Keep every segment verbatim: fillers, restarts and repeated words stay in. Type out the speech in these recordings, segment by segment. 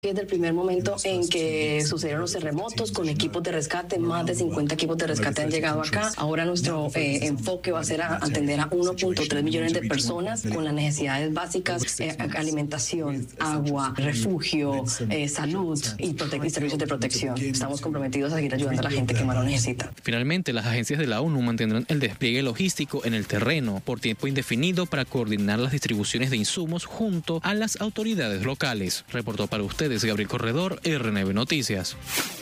Desde el primer momento en que sucedieron los terremotos, con equipos de rescate, más de cincuenta equipos de rescate han llegado acá. Ahora nuestro eh, enfoque va a ser a atender a uno punto tres millones de personas con las necesidades básicas, eh, alimentación, agua, refugio, eh, salud y, prote- y servicios de protección. Estamos comprometidos a seguir ayudando a la gente que más lo necesita. Finalmente, las agencias de la ONU mantendrán el despliegue logístico en el terreno por tiempo indefinido para coordinar las distribuciones de insumos junto a las autoridades locales. Reportó para ustedes Gabriel Corredor, R N B Noticias.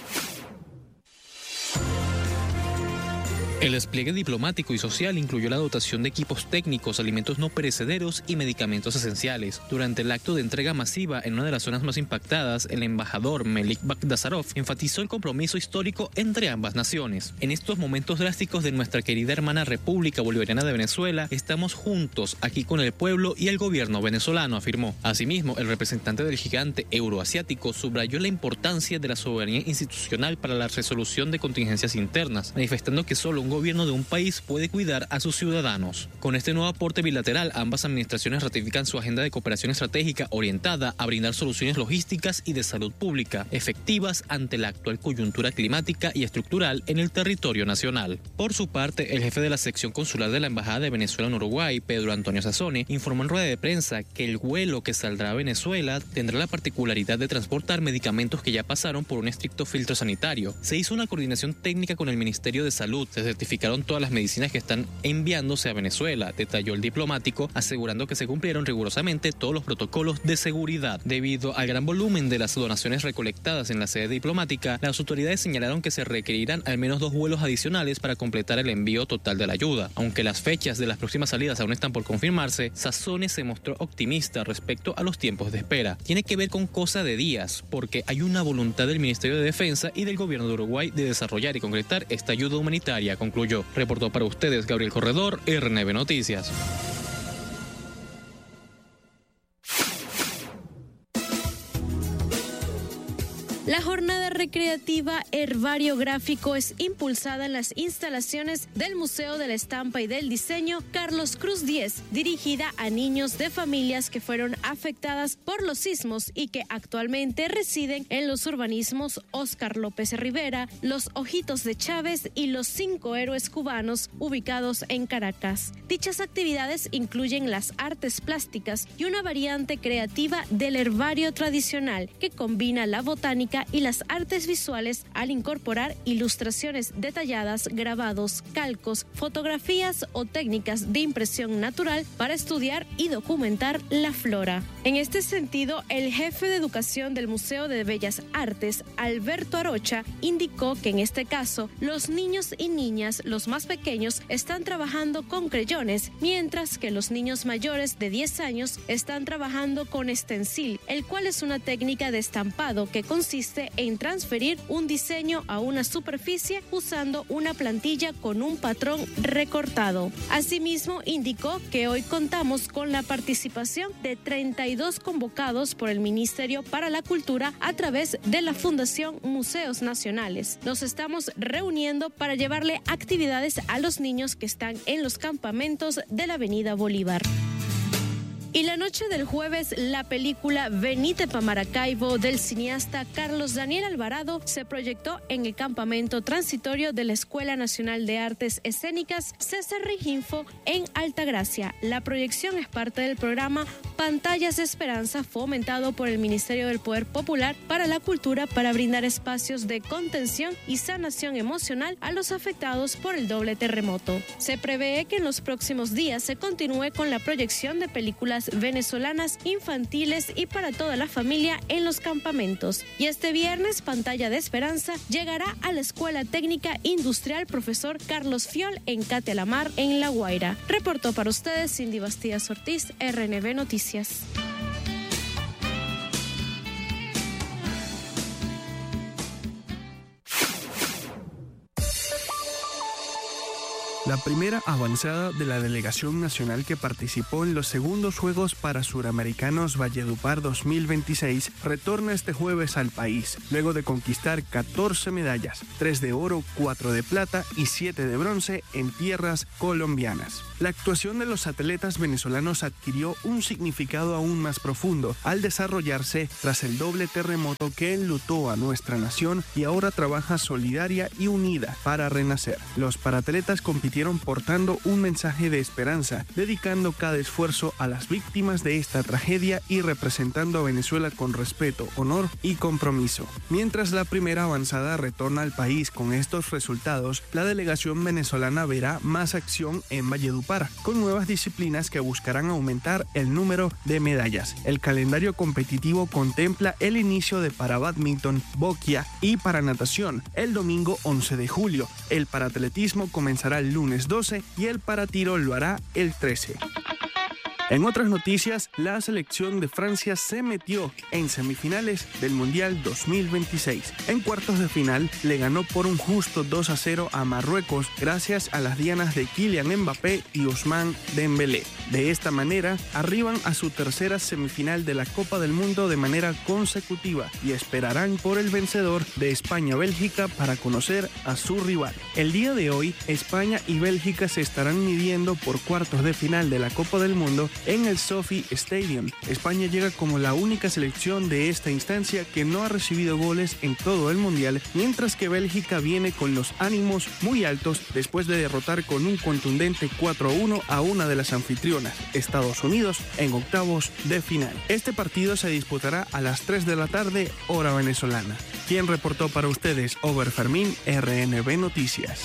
El despliegue diplomático y social incluyó la dotación de equipos técnicos, alimentos no perecederos y medicamentos esenciales. Durante el acto de entrega masiva en una de las zonas más impactadas, el embajador Melik Bagdasarov enfatizó el compromiso histórico entre ambas naciones. En estos momentos drásticos de nuestra querida hermana República Bolivariana de Venezuela, estamos juntos aquí con el pueblo y el gobierno venezolano, afirmó. Asimismo, el representante del gigante euroasiático subrayó la importancia de la soberanía institucional para la resolución de contingencias internas, manifestando que solo un gobierno de un país puede cuidar a sus ciudadanos. Con este nuevo aporte bilateral, ambas administraciones ratifican su agenda de cooperación estratégica orientada a brindar soluciones logísticas y de salud pública efectivas ante la actual coyuntura climática y estructural en el territorio nacional. Por su parte, el jefe de la sección consular de la Embajada de Venezuela en Uruguay, Pedro Antonio Sassone, informó en rueda de prensa que el vuelo que saldrá a Venezuela tendrá la particularidad de transportar medicamentos que ya pasaron por un estricto filtro sanitario. Se hizo una coordinación técnica con el Ministerio de Salud, se certificaron todas las medicinas que están enviándose a Venezuela, detalló el diplomático, asegurando que se cumplieron rigurosamente todos los protocolos de seguridad. Debido al gran volumen de las donaciones recolectadas en la sede diplomática, las autoridades señalaron que se requerirán al menos dos vuelos adicionales para completar el envío total de la ayuda. Aunque las fechas de las próximas salidas aún están por confirmarse, Sassone se mostró optimista respecto a los tiempos de espera. Tiene que ver con cosa de días, porque hay una voluntad del Ministerio de Defensa y del gobierno de Uruguay de desarrollar y concretar esta ayuda humanitaria, concluyó. Reportó para ustedes Gabriel Corredor, R N B Noticias. La jornada recreativa Herbario Gráfico es impulsada en las instalaciones del Museo de la Estampa y del Diseño Carlos Cruz diez, dirigida a niños de familias que fueron afectadas por los sismos y que actualmente residen en los urbanismos Óscar López Rivera, Los Ojitos de Chávez y Los Cinco Héroes Cubanos, ubicados en Caracas. Dichas actividades incluyen las artes plásticas y una variante creativa del herbario tradicional que combina la botánica y las artes visuales al incorporar ilustraciones detalladas, grabados, calcos, fotografías o técnicas de impresión natural para estudiar y documentar la flora. En este sentido, el jefe de educación del Museo de Bellas Artes, Alberto Arocha, indicó que en este caso los niños y niñas, los más pequeños, están trabajando con creyones, mientras que los niños mayores de diez años están trabajando con stencil, el cual es una técnica de estampado que consiste en transferir un diseño a una superficie usando una plantilla con un patrón recortado. Asimismo, indicó que hoy contamos con la participación de treinta y dos convocados por el Ministerio para la Cultura a través de la Fundación Museos Nacionales. Nos estamos reuniendo para llevarle actividades a los niños que están en los campamentos de la Avenida Bolívar. Y la noche del jueves, la película Venite pa' Maracaibo del cineasta Carlos Daniel Alvarado se proyectó en el campamento transitorio de la Escuela Nacional de Artes Escénicas César Riginfo en Altagracia. La proyección es parte del programa Pantallas de Esperanza, fomentado por el Ministerio del Poder Popular para la Cultura, para brindar espacios de contención y sanación emocional a los afectados por el doble terremoto. Se prevé que en los próximos días se continúe con la proyección de películas venezolanas infantiles y para toda la familia en los campamentos. Y este viernes, Pantalla de Esperanza llegará a la Escuela Técnica Industrial Profesor Carlos Fiol en Cate la Mar, en La Guaira. Reportó para ustedes Cindy Bastías Ortiz, R N B Noticias. La primera avanzada de la delegación nacional que participó en los segundos Juegos para Suramericanos Valledupar dos mil veintiséis retorna este jueves al país, luego de conquistar catorce medallas, tres de oro, cuatro de plata y siete de bronce en tierras colombianas. La actuación de los atletas venezolanos adquirió un significado aún más profundo al desarrollarse tras el doble terremoto que enlutó a nuestra nación y ahora trabaja solidaria y unida para renacer. Los paratletas compitieron portando un mensaje de esperanza, dedicando cada esfuerzo a las víctimas de esta tragedia y representando a Venezuela con respeto, honor y compromiso. Mientras la primera avanzada retorna al país con estos resultados, la delegación venezolana verá más acción en Valledupar, con nuevas disciplinas que buscarán aumentar el número de medallas. El calendario competitivo contempla el inicio de para bádminton, boquia y para natación el domingo once de julio. El paratletismo comenzará el lunes doce y el paratiro lo hará el trece. En otras noticias, la selección de Francia se metió en semifinales del Mundial dos mil veintiséis. En cuartos de final le ganó por un justo dos a cero a Marruecos gracias a las dianas de Kylian Mbappé y Ousmane Dembélé. De esta manera, arriban a su tercera semifinal de la Copa del Mundo de manera consecutiva y esperarán por el vencedor de España-Bélgica para conocer a su rival. El día de hoy, España y Bélgica se estarán midiendo por cuartos de final de la Copa del Mundo en el Sophie Stadium. España llega como la única selección de esta instancia que no ha recibido goles en todo el Mundial, mientras que Bélgica viene con los ánimos muy altos después de derrotar con un contundente cuatro a uno a una de las anfitrionas, Estados Unidos, en octavos de final. Este partido se disputará a las tres de la tarde, hora venezolana. ¿Quién reportó para ustedes? Over Fermín, R N B Noticias.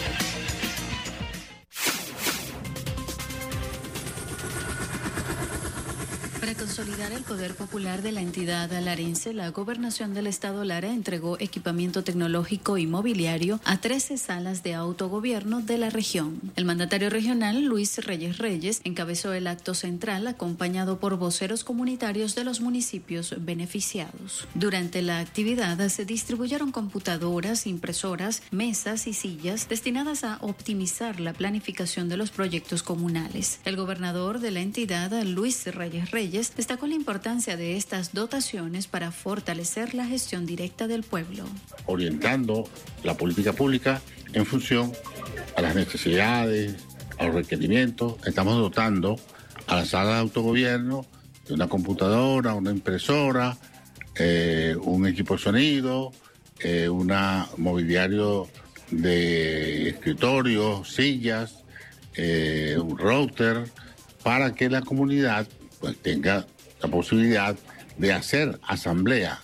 Para consolidar el poder popular de la entidad larense, la Gobernación del Estado Lara entregó equipamiento tecnológico y mobiliario a trece salas de autogobierno de la región. El mandatario regional, Luis Reyes Reyes, encabezó el acto central acompañado por voceros comunitarios de los municipios beneficiados. Durante la actividad se distribuyeron computadoras, impresoras, mesas y sillas destinadas a optimizar la planificación de los proyectos comunales. El gobernador de la entidad, Luis Reyes Reyes, destacó la importancia de estas dotaciones para fortalecer la gestión directa del pueblo. Orientando la política pública en función a las necesidades, a los requerimientos. Estamos dotando a la sala de autogobierno de una computadora, una impresora, eh, un equipo de sonido, eh, un mobiliario de escritorio, sillas, eh, un router, para que la comunidad pues tenga la posibilidad de hacer asamblea.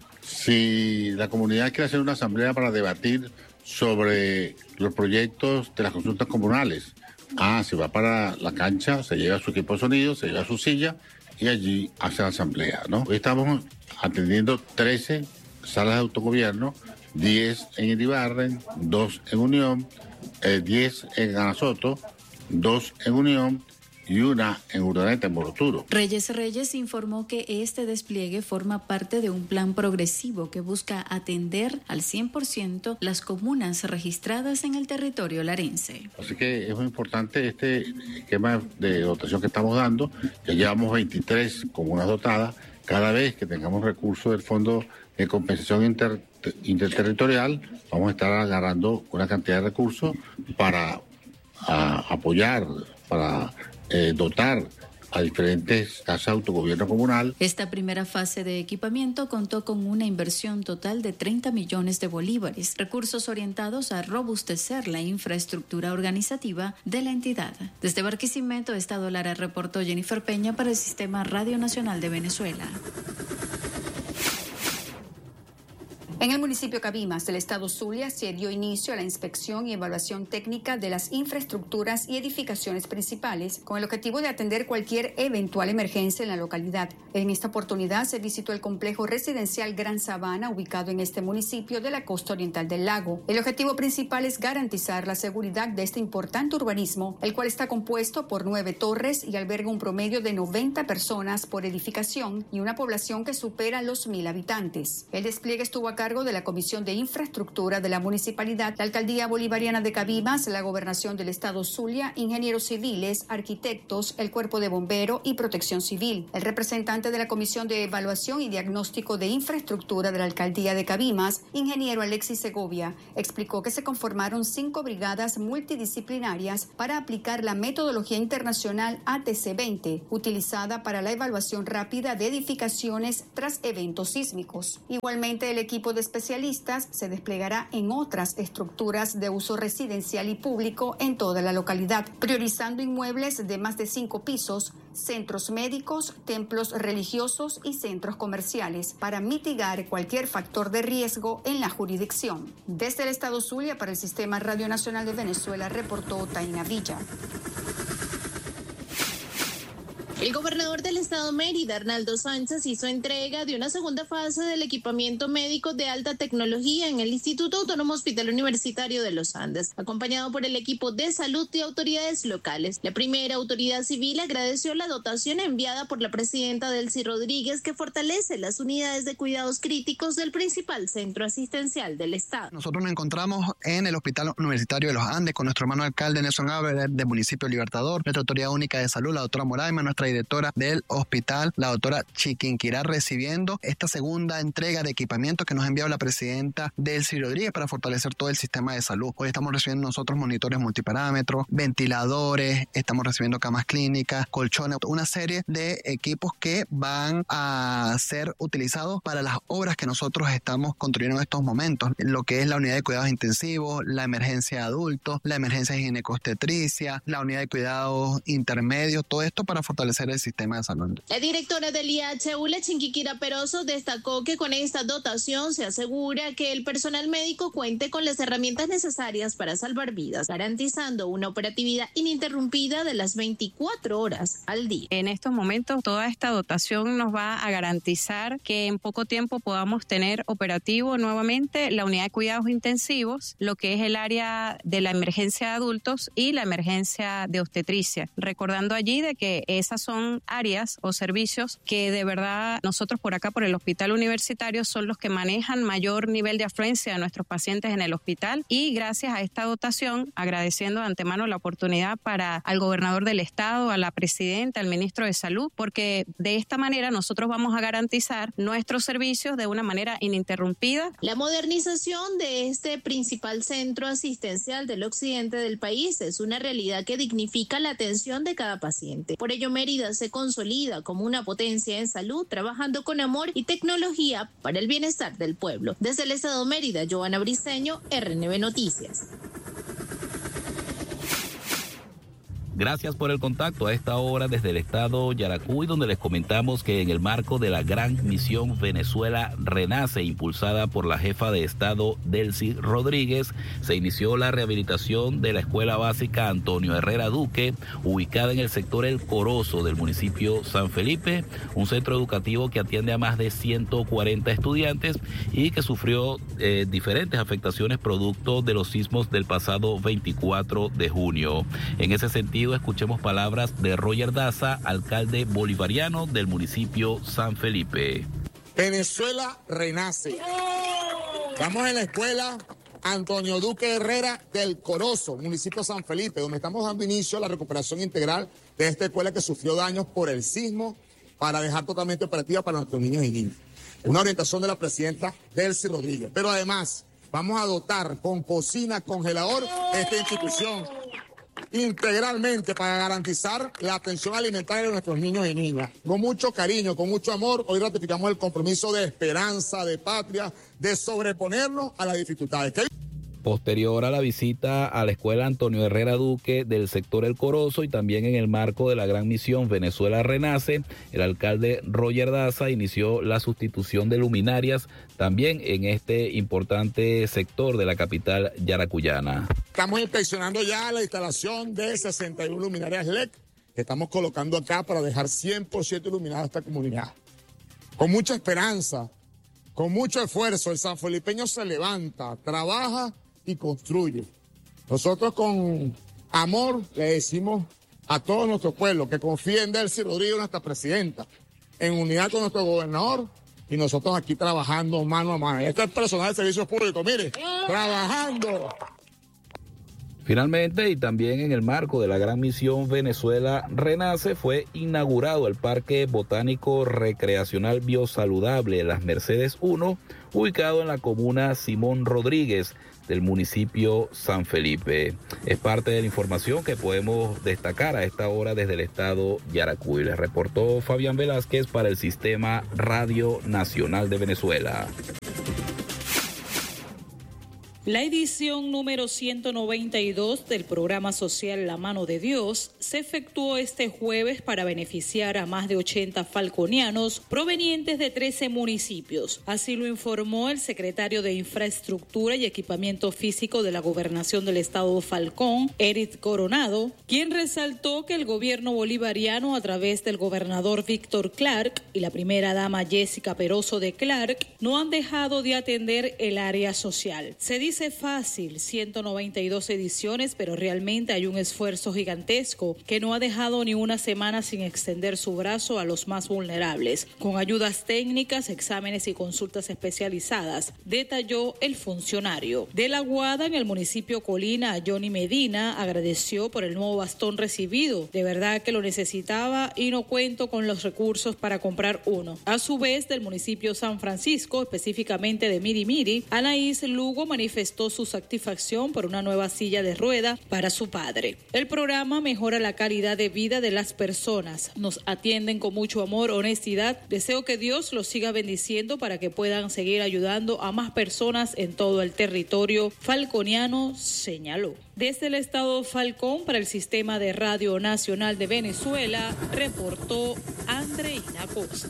Si la comunidad quiere hacer una asamblea para debatir sobre los proyectos de las consultas comunales, ah, se va para la cancha, se lleva su equipo de sonido, se lleva su silla y allí hace la asamblea, ¿no? Hoy estamos atendiendo trece salas de autogobierno, diez en Iribarren, dos en Unión, eh, diez en Anasoto, dos en Unión y una en Urdaneta, en Moroturo. Reyes Reyes informó que este despliegue forma parte de un plan progresivo que busca atender al cien por ciento las comunas registradas en el territorio larense. Así que es muy importante este esquema de dotación que estamos dando. Ya llevamos veintitrés comunas dotadas. Cada vez que tengamos recursos del Fondo de Compensación Inter, Interterritorial, vamos a estar agarrando una cantidad de recursos para a, apoyar, para Eh, dotar a diferentes casas de autogobierno comunal. Esta primera fase de equipamiento contó con una inversión total de treinta millones de bolívares, recursos orientados a robustecer la infraestructura organizativa de la entidad. Desde Barquisimeto, Estado Lara, reportó Jennifer Peña para el Sistema Radio Nacional de Venezuela. En el municipio Cabimas del estado Zulia se dio inicio a la inspección y evaluación técnica de las infraestructuras y edificaciones principales con el objetivo de atender cualquier eventual emergencia en la localidad. En esta oportunidad se visitó el complejo residencial Gran Sabana ubicado en este municipio de la costa oriental del lago. El objetivo principal es garantizar la seguridad de este importante urbanismo, el cual está compuesto por nueve torres y alberga un promedio de noventa personas por edificación y una población que supera los mil habitantes. El despliegue estuvo a cargo cargo de la Comisión de Infraestructura de la Municipalidad, la Alcaldía Bolivariana de Cabimas, la Gobernación del Estado Zulia, ingenieros civiles, arquitectos, el Cuerpo de Bombero y Protección Civil. El representante de la Comisión de Evaluación y Diagnóstico de Infraestructura de la Alcaldía de Cabimas, ingeniero Alexis Segovia, explicó que se conformaron cinco brigadas multidisciplinarias para aplicar la metodología internacional A T C veinte, utilizada para la evaluación rápida de edificaciones tras eventos sísmicos. Igualmente, el equipo de especialistas se desplegará en otras estructuras de uso residencial y público en toda la localidad, priorizando inmuebles de más de cinco pisos, centros médicos, templos religiosos y centros comerciales para mitigar cualquier factor de riesgo en la jurisdicción. Desde el Estado Zulia, para el Sistema Radio Nacional de Venezuela, reportó Taina Villa. El gobernador del estado Mérida, Arnaldo Sánchez, hizo entrega de una segunda fase del equipamiento médico de alta tecnología en el Instituto Autónomo Hospital Universitario de los Andes, acompañado por el equipo de salud y autoridades locales. La primera autoridad civil agradeció la dotación enviada por la presidenta Delcy Rodríguez, que fortalece las unidades de cuidados críticos del principal centro asistencial del estado. Nosotros nos encontramos en el Hospital Universitario de los Andes con nuestro hermano alcalde Nelson Álvarez del municipio Libertador, nuestra autoridad única de salud, la doctora Moraima, nuestra directora del hospital, la doctora Chiquinquirá, recibiendo esta segunda entrega de equipamiento que nos ha enviado la presidenta Delcy Rodríguez para fortalecer todo el sistema de salud. Hoy estamos recibiendo nosotros monitores multiparámetros, ventiladores, estamos recibiendo camas clínicas, colchones, una serie de equipos que van a ser utilizados para las obras que nosotros estamos construyendo en estos momentos, lo que es la unidad de cuidados intensivos, la emergencia de adultos, la emergencia de ginecostetricia, la unidad de cuidados intermedios, todo esto para fortalecer el sistema de salud. La directora del I H U, Chiquinquirá Peroso, destacó que con esta dotación se asegura que el personal médico cuente con las herramientas necesarias para salvar vidas, garantizando una operatividad ininterrumpida de las veinticuatro horas al día. En estos momentos, toda esta dotación nos va a garantizar que en poco tiempo podamos tener operativo nuevamente la unidad de cuidados intensivos, lo que es el área de la emergencia de adultos y la emergencia de obstetricia, recordando allí de que esas son áreas o servicios que de verdad nosotros por acá, por el hospital universitario, son los que manejan mayor nivel de afluencia de nuestros pacientes en el hospital, y gracias a esta dotación, agradeciendo de antemano la oportunidad para al gobernador del estado, a la presidenta, al ministro de salud, porque de esta manera nosotros vamos a garantizar nuestros servicios de una manera ininterrumpida. La modernización de este principal centro asistencial del occidente del país es una realidad que dignifica la atención de cada paciente. Por ello, Mérida se consolida como una potencia en salud, trabajando con amor y tecnología para el bienestar del pueblo. Desde el estado Mérida, Joana Briceño, R N B Noticias. Gracias por el contacto a esta hora desde el estado Yaracuy, donde les comentamos que en el marco de la gran misión Venezuela Renace, impulsada por la jefa de Estado Delcy Rodríguez, se inició la rehabilitación de la Escuela Básica Antonio Herrera Duque, ubicada en el sector El Corozo del municipio San Felipe, un centro educativo que atiende a más de ciento cuarenta estudiantes y que sufrió eh, diferentes afectaciones producto de los sismos del pasado veinticuatro de junio. En ese sentido, escuchemos palabras de Roger Daza, alcalde bolivariano del municipio San Felipe. Venezuela renace. Estamos en la escuela Antonio Duque Herrera del Corozo, municipio San Felipe, donde estamos dando inicio a la recuperación integral de esta escuela que sufrió daños por el sismo, para dejar totalmente operativa para nuestros niños y niñas. Una orientación de la presidenta Delcy Rodríguez. Pero además, vamos a dotar con cocina, congelador esta institución integralmente para garantizar la atención alimentaria de nuestros niños y niñas. Con mucho cariño, con mucho amor, hoy ratificamos el compromiso de esperanza, de patria, de sobreponernos a las dificultades. ¿Qué? Posterior a la visita a la escuela Antonio Herrera Duque del sector El Corozo y también en el marco de la gran misión Venezuela Renace, el alcalde Roger Daza inició la sustitución de luminarias también en este importante sector de la capital yaracuyana. Estamos inspeccionando ya la instalación de sesenta y una luminarias L E D que estamos colocando acá para dejar cien por ciento iluminada esta comunidad. Con mucha esperanza, con mucho esfuerzo, el sanfelipeño se levanta, trabaja y construye. Nosotros con amor le decimos a todo nuestro pueblo que confíe en Delcy Rodríguez, nuestra presidenta, en unidad con nuestro gobernador, y nosotros aquí trabajando mano a mano. Este es el personal de servicios públicos, mire, trabajando. Finalmente, y también en el marco de la gran misión Venezuela Renace, fue inaugurado el Parque Botánico Recreacional Biosaludable Las Mercedes uno, ubicado en la comuna Simón Rodríguez del municipio San Felipe. Es parte de la información que podemos destacar a esta hora desde el estado Yaracuy. Les reportó Fabián Velázquez para el Sistema Radio Nacional de Venezuela. La edición número ciento noventa y dos del programa social La Mano de Dios se efectuó este jueves para beneficiar a más de ochenta falconianos provenientes de trece municipios. Así lo informó el secretario de Infraestructura y Equipamiento Físico de la Gobernación del Estado Falcón, Eric Coronado, quien resaltó que el gobierno bolivariano, a través del gobernador Víctor Clark y la primera dama Jessica Peroso de Clark, no han dejado de atender el área social. Se dice Dice fácil, ciento noventa y dos ediciones, pero realmente hay un esfuerzo gigantesco que no ha dejado ni una semana sin extender su brazo a los más vulnerables, con ayudas técnicas, exámenes y consultas especializadas, detalló el funcionario. De la Guada, en el municipio Colina, Johnny Medina agradeció por el nuevo bastón recibido. De verdad que lo necesitaba y no cuento con los recursos para comprar uno. A su vez, del municipio San Francisco, específicamente de Mirimiri, Anaís Lugo manifestó su satisfacción por una nueva silla de rueda para su padre. El programa mejora la calidad de vida de las personas. Nos atienden con mucho amor, honestidad. Deseo que Dios los siga bendiciendo para que puedan seguir ayudando a más personas en todo el territorio falconiano, señaló. Desde el estado Falcón, para el Sistema de Radio Nacional de Venezuela, reportó Andreina Costa.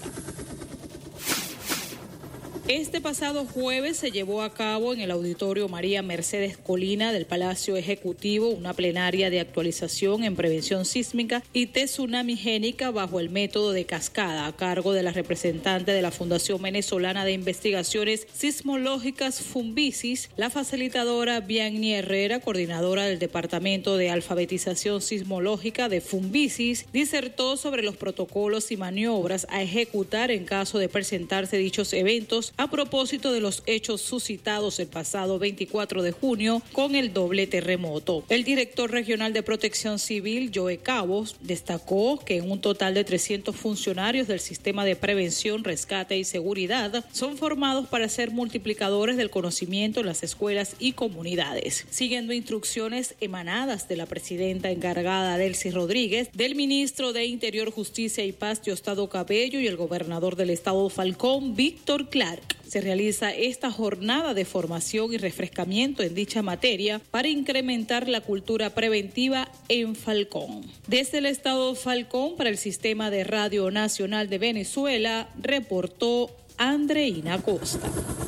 Este pasado jueves se llevó a cabo en el Auditorio María Mercedes Colina del Palacio Ejecutivo una plenaria de actualización en prevención sísmica y tsunamigénica bajo el método de cascada, a cargo de la representante de la Fundación Venezolana de Investigaciones Sismológicas FUNVISIS, la facilitadora Bianni Herrera, coordinadora del Departamento de Alfabetización Sismológica de FUNVISIS, disertó sobre los protocolos y maniobras a ejecutar en caso de presentarse dichos eventos a propósito de los hechos suscitados el pasado veinticuatro de junio con el doble terremoto. El director regional de Protección Civil, Joe Cabos, destacó que en un total de trescientos funcionarios del Sistema de Prevención, Rescate y Seguridad son formados para ser multiplicadores del conocimiento en las escuelas y comunidades, siguiendo instrucciones emanadas de la presidenta encargada Delcy Rodríguez, del ministro de Interior, Justicia y Paz, Diosdado Cabello, y el gobernador del estado Falcón, Víctor Clark. Se realiza esta jornada de formación y refrescamiento en dicha materia para incrementar la cultura preventiva en Falcón. Desde el estado Falcón, para el Sistema de Radio Nacional de Venezuela, reportó Andreina Costa.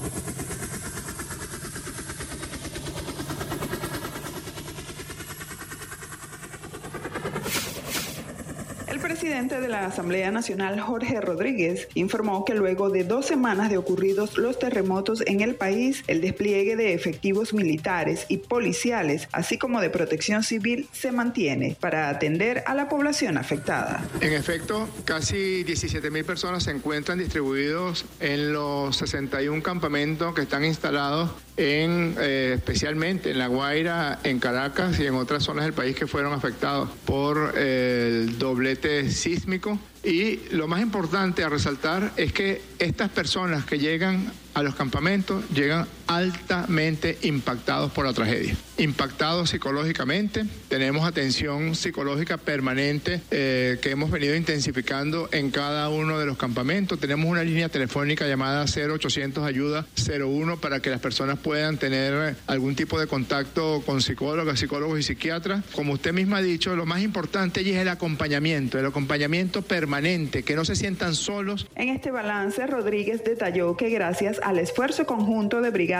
El presidente de la Asamblea Nacional, Jorge Rodríguez, informó que luego de dos semanas de ocurridos los terremotos en el país, el despliegue de efectivos militares y policiales, así como de protección civil, se mantiene para atender a la población afectada. En efecto, casi diecisiete mil personas se encuentran distribuidos en los sesenta y uno campamentos que están instalados en, eh, especialmente en La Guaira, en Caracas y en otras zonas del país que fueron afectados por eh, el doblete sísmico. Y lo más importante a resaltar es que estas personas que llegan a los campamentos llegan altamente impactados por la tragedia, impactados psicológicamente. Tenemos atención psicológica permanente eh, que hemos venido intensificando en cada uno de los campamentos. Tenemos una línea telefónica llamada cero ochocientos ayuda cero uno para que las personas puedan tener algún tipo de contacto con psicólogas, psicólogos y psiquiatras. Como usted misma ha dicho, lo más importante es el acompañamiento, el acompañamiento permanente, que no se sientan solos. En este balance, Rodríguez detalló que gracias al esfuerzo conjunto de brigadas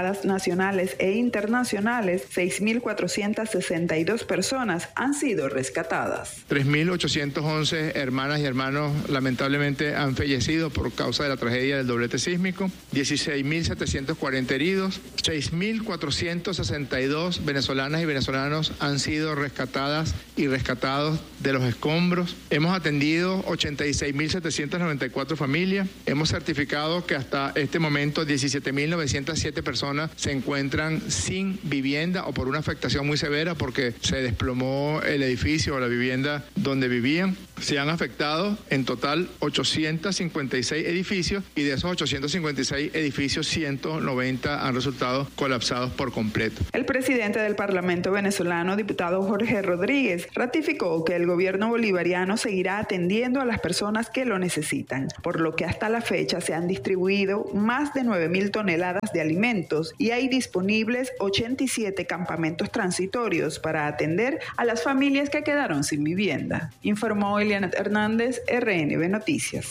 toneladas nacionales e internacionales, seis mil cuatrocientas sesenta y dos personas han sido rescatadas. tres mil ochocientos once hermanas y hermanos lamentablemente han fallecido por causa de la tragedia del doblete sísmico, dieciséis mil setecientos cuarenta heridos, seis mil cuatrocientos sesenta y dos venezolanas y venezolanos han sido rescatadas y rescatados de los escombros. Hemos atendido ochenta y seis mil setecientos noventa y cuatro familias. Hemos certificado que hasta este momento diecisiete mil novecientas siete personas se encuentran sin vivienda o por una afectación muy severa porque se desplomó el edificio o la vivienda donde vivían. Se han afectado en total ochocientos cincuenta y seis edificios y de esos ochocientos cincuenta y seis edificios, ciento noventa han resultado colapsados por completo. El presidente del Parlamento venezolano, diputado Jorge Rodríguez, ratificó que el gobierno bolivariano seguirá atendiendo a las personas que lo necesitan, por lo que hasta la fecha se han distribuido más de nueve mil toneladas de alimentos y hay disponibles ochenta y siete campamentos transitorios para atender a las familias que quedaron sin vivienda, informó Eliana Hernández, R N B Noticias.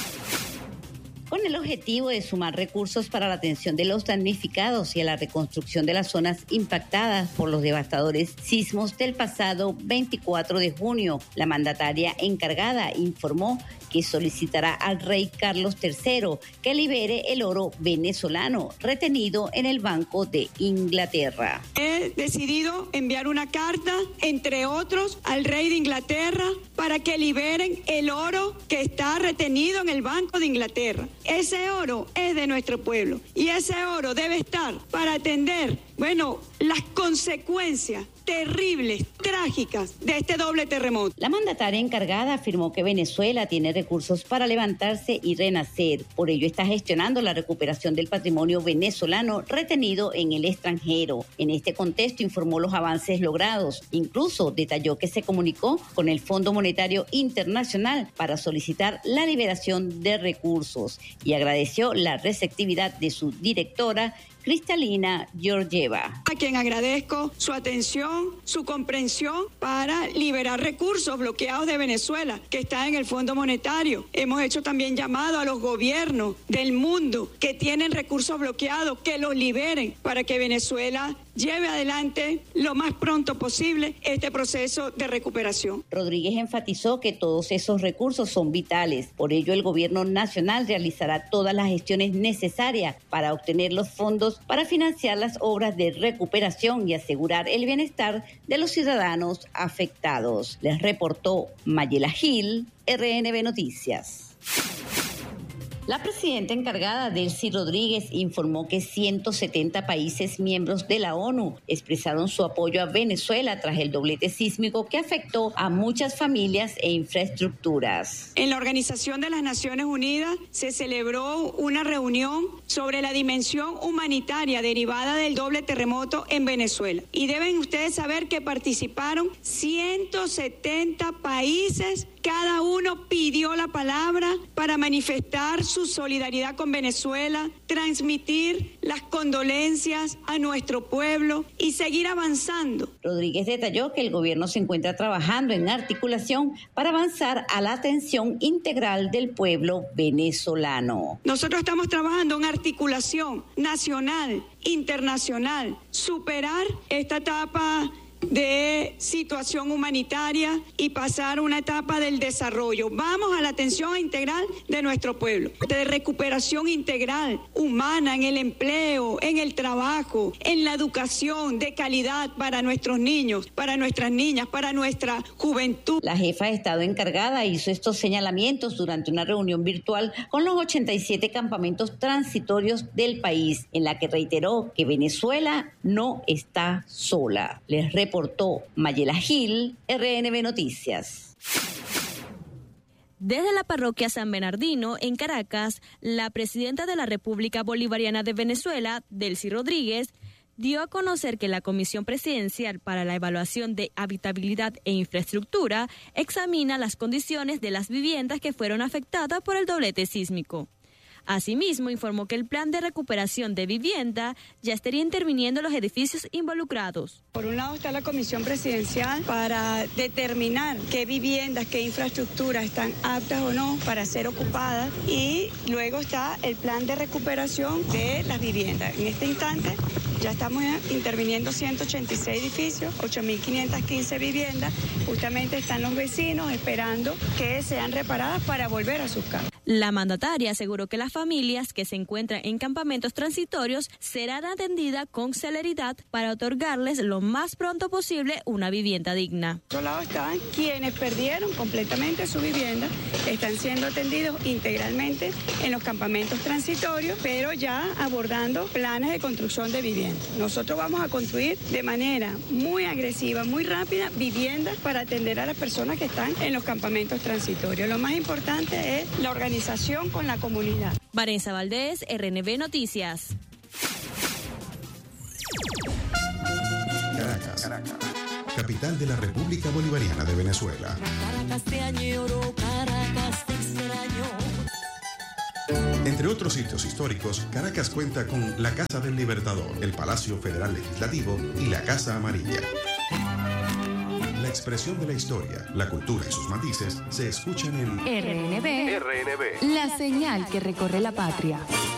Con el objetivo de sumar recursos para la atención de los damnificados y a la reconstrucción de las zonas impactadas por los devastadores sismos del pasado veinticuatro de junio, la mandataria encargada informó que solicitará al rey Carlos tercero que libere el oro venezolano retenido en el Banco de Inglaterra. He decidido enviar una carta, entre otros, al rey de Inglaterra para que liberen el oro que está retenido en el Banco de Inglaterra. Ese oro es de nuestro pueblo y ese oro debe estar para atender, bueno, las consecuencias terribles, trágicas de este doble terremoto. La mandataria encargada afirmó que Venezuela tiene recursos para levantarse y renacer. Por ello está gestionando la recuperación del patrimonio venezolano retenido en el extranjero. En este contexto informó los avances logrados. Incluso detalló que se comunicó con el Fondo Monetario Internacional para solicitar la liberación de recursos y agradeció la receptividad de su directora, Cristalina Georgieva. A quien agradezco su atención, su comprensión para liberar recursos bloqueados de Venezuela que están en el Fondo Monetario. Hemos hecho también llamado a los gobiernos del mundo que tienen recursos bloqueados que los liberen para que Venezuela lleve adelante lo más pronto posible este proceso de recuperación. Rodríguez enfatizó que todos esos recursos son vitales. Por ello, el gobierno nacional realizará todas las gestiones necesarias para obtener los fondos para financiar las obras de recuperación y asegurar el bienestar de los ciudadanos afectados. Les reportó Mayela Gil, R N B Noticias. La presidenta encargada, Delcy Rodríguez, informó que ciento setenta países miembros de la ONU expresaron su apoyo a Venezuela tras el doblete sísmico que afectó a muchas familias e infraestructuras. En la Organización de las Naciones Unidas se celebró una reunión sobre la dimensión humanitaria derivada del doble terremoto en Venezuela. Y deben ustedes saber que participaron ciento setenta países. Cada uno pidió la palabra para manifestar su solidaridad con Venezuela, transmitir las condolencias a nuestro pueblo y seguir avanzando. Rodríguez detalló que el gobierno se encuentra trabajando en articulación para avanzar a la atención integral del pueblo venezolano. Nosotros estamos trabajando en articulación nacional, internacional, superar esta etapa de situación humanitaria y pasar a una etapa del desarrollo. Vamos a la atención integral de nuestro pueblo, de recuperación integral, humana, en el empleo, en el trabajo, en la educación de calidad para nuestros niños, para nuestras niñas, para nuestra juventud. La jefa de Estado encargada hizo estos señalamientos durante una reunión virtual con los ochenta y siete campamentos transitorios del país, en la que reiteró que Venezuela no está sola. Les reportó Mayela Gil, R N B Noticias. Desde la parroquia San Bernardino, en Caracas, la presidenta de la República Bolivariana de Venezuela, Delcy Rodríguez, dio a conocer que la Comisión Presidencial para la Evaluación de Habitabilidad e Infraestructura examina las condiciones de las viviendas que fueron afectadas por el doblete sísmico. Asimismo, informó que el plan de recuperación de vivienda ya estaría interviniendo en los edificios involucrados. Por un lado está la comisión presidencial para determinar qué viviendas, qué infraestructuras están aptas o no para ser ocupadas, y luego está el plan de recuperación de las viviendas. En este instante ya estamos interviniendo ciento ochenta y seis edificios, ocho mil quinientas quince viviendas. Justamente están los vecinos esperando que sean reparadas para volver a sus casas. La mandataria aseguró que las familias que se encuentran en campamentos transitorios serán atendidas con celeridad para otorgarles lo más pronto posible una vivienda digna. Por otro lado están quienes perdieron completamente su vivienda, están siendo atendidos integralmente en los campamentos transitorios, pero ya abordando planes de construcción de vivienda. Nosotros vamos a construir de manera muy agresiva, muy rápida, viviendas para atender a las personas que están en los campamentos transitorios. Lo más importante es la organización con la comunidad. Vanessa Valdés, R N B Noticias. Caracas, Caracas, capital de la República Bolivariana de Venezuela. Caracas te añoro, Caracas te extraño. Entre otros sitios históricos, Caracas cuenta con la Casa del Libertador, el Palacio Federal Legislativo y la Casa Amarilla. La expresión de la historia, la cultura y sus matices se escuchan en R N B, R N B, la señal que recorre la patria.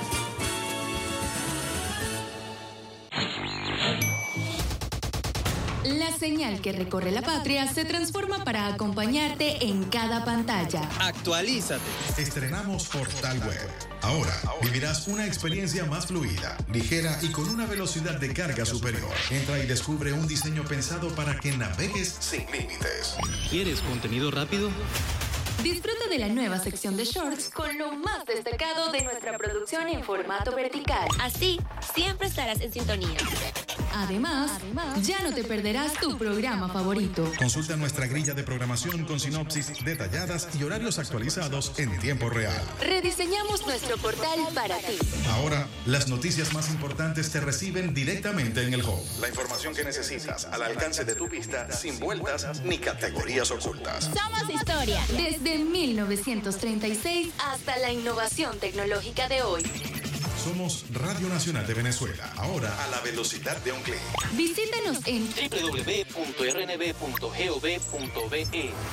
La señal que recorre la patria se transforma para acompañarte en cada pantalla. Actualízate. Estrenamos Portal Web. Ahora vivirás una experiencia más fluida, ligera y con una velocidad de carga superior. Entra y descubre un diseño pensado para que navegues sin límites. ¿Quieres contenido rápido? Disfruta de la nueva sección de shorts con lo más destacado de nuestra producción en formato vertical. Así, siempre estarás en sintonía. Además, Además, ya no te perderás tu programa favorito. Consulta nuestra grilla de programación con sinopsis detalladas y horarios actualizados en tiempo real. Rediseñamos nuestro portal para ti. Ahora, las noticias más importantes te reciben directamente en el home. La información que necesitas al alcance de tu vista, sin vueltas ni categorías ocultas. Somos historia. Desde mil novecientos treinta y seis hasta la innovación tecnológica de hoy. Somos Radio Nacional de Venezuela, ahora a la velocidad de un clic. Visítenos en doble u doble u doble u punto r n b punto gov punto be.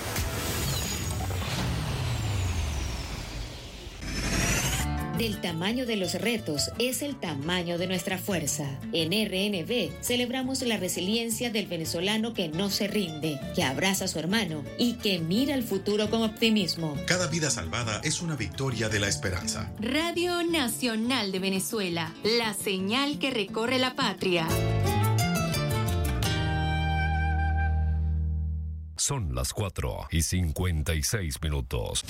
Del tamaño de los retos es el tamaño de nuestra fuerza. En R N B celebramos la resiliencia del venezolano que no se rinde, que abraza a su hermano y que mira al futuro con optimismo. Cada vida salvada es una victoria de la esperanza. Radio Nacional de Venezuela, la señal que recorre la patria. Son las cuatro y cincuenta y seis minutos.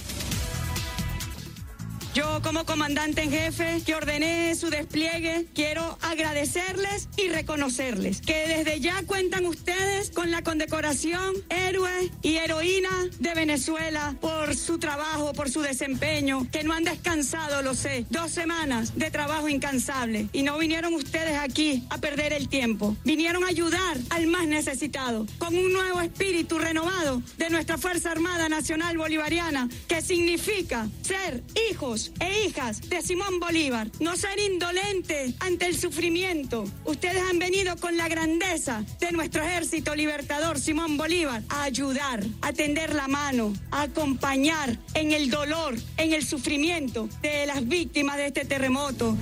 Yo, como comandante en jefe que ordené su despliegue, quiero agradecerles y reconocerles que desde ya cuentan ustedes con la condecoración Héroe y Heroína de Venezuela por su trabajo, por su desempeño, que no han descansado, lo sé, dos semanas de trabajo incansable. Y no vinieron ustedes aquí a perder el tiempo, vinieron a ayudar al más necesitado, con un nuevo espíritu renovado de nuestra Fuerza Armada Nacional Bolivariana, que significa ser hijos e hijas de Simón Bolívar, no ser indolente ante el sufrimiento. Ustedes han venido con la grandeza de nuestro ejército libertador Simón Bolívar a ayudar, a tender la mano, a acompañar en el dolor, en el sufrimiento de las víctimas de este terremoto.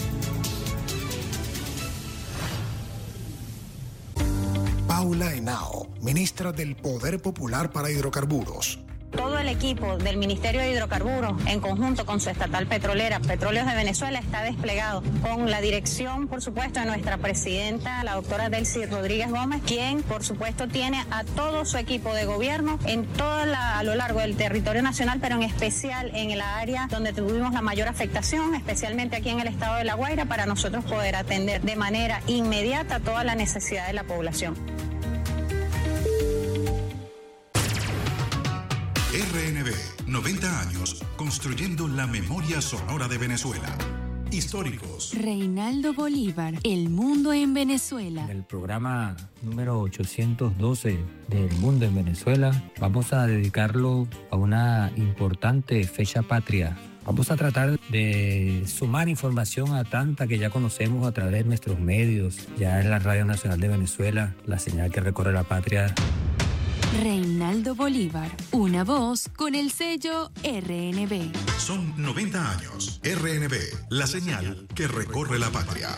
Paula Henao, ministra del Poder Popular para Hidrocarburos. Todo el equipo del Ministerio de Hidrocarburos, en conjunto con su estatal petrolera, Petróleos de Venezuela, está desplegado con la dirección, por supuesto, de nuestra presidenta, la doctora Delcy Rodríguez Gómez, quien, por supuesto, tiene a todo su equipo de gobierno en toda la, a lo largo del territorio nacional, pero en especial en el área donde tuvimos la mayor afectación, especialmente aquí en el estado de La Guaira, para nosotros poder atender de manera inmediata toda la necesidad de la población. R N B, noventa años, construyendo la memoria sonora de Venezuela. Históricos. Reinaldo Bolívar, El Mundo en Venezuela. En el programa número ochocientos doce del Mundo en Venezuela, vamos a dedicarlo a una importante fecha patria, Vamos a tratar de sumar información a tanta que ya conocemos a través de nuestros medios. Ya es la Radio Nacional de Venezuela, la señal que recorre la patria. Reinaldo Bolívar, una voz con el sello R N B. Son noventa años. R N B, la señal que recorre la patria.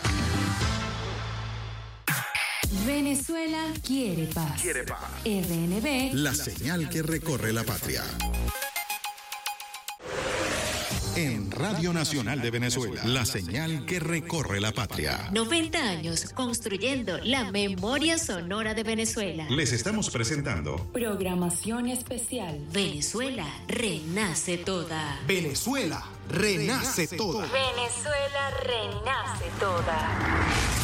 Venezuela quiere paz. Quiere paz. R N B, la señal que recorre la patria. En Radio Nacional de Venezuela, la señal que recorre la patria. noventa años construyendo la memoria sonora de Venezuela. Les estamos presentando programación especial. Venezuela renace toda. Venezuela renace toda. Venezuela renace toda.